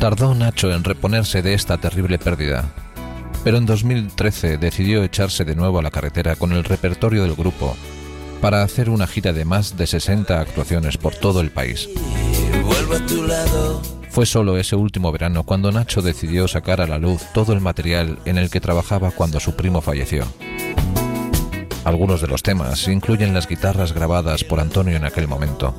Tardó Nacho en reponerse de esta terrible pérdida, pero en 2013 decidió echarse de nuevo a la carretera con el repertorio del grupo para hacer una gira de más de 60 actuaciones por todo el país. Fue solo ese último verano cuando Nacho decidió sacar a la luz todo el material en el que trabajaba cuando su primo falleció. Algunos de los temas incluyen las guitarras grabadas por Antonio en aquel momento,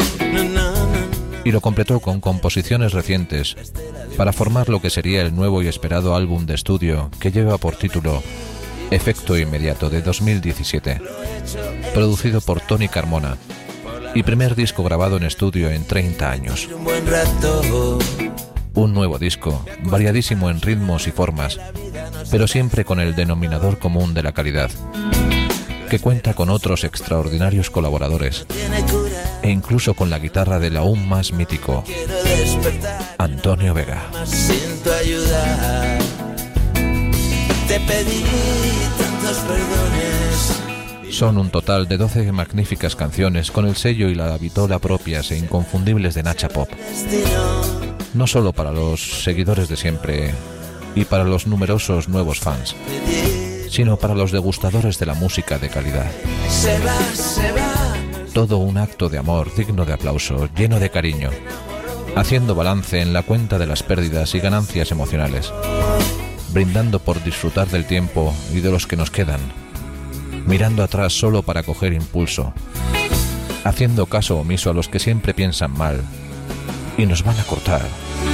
y lo completó con composiciones recientes para formar lo que sería el nuevo y esperado álbum de estudio que lleva por título Efecto Inmediato, de 2017, producido por Tony Carmona, y primer disco grabado en estudio en 30 años. Un nuevo disco, variadísimo en ritmos y formas, pero siempre con el denominador común de la calidad, que cuenta con otros extraordinarios colaboradores, e incluso con la guitarra del aún más mítico Antonio Vega. Te pedí tantos perdones. Son un total de 12 magníficas canciones con el sello y la vitola propias e inconfundibles de Nacha Pop. No solo para los seguidores de siempre y para los numerosos nuevos fans, sino para los degustadores de la música de calidad. Todo un acto de amor digno de aplauso, lleno de cariño, haciendo balance en la cuenta de las pérdidas y ganancias emocionales, brindando por disfrutar del tiempo y de los que nos quedan, mirando atrás solo para coger impulso, haciendo caso omiso a los que siempre piensan mal y nos van a cortar.